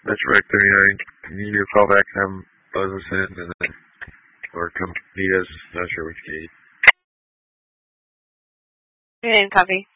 That's right there, yeah. You need to call back and have them buzz us in, and then, or come meet us. Not sure which gate. You're in, copy.